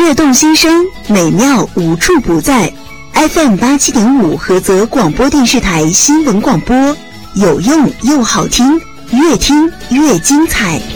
悦动心声，美妙无处不在。FM 87.5菏泽广播电视台新闻广播，有用又好听，越听越精彩。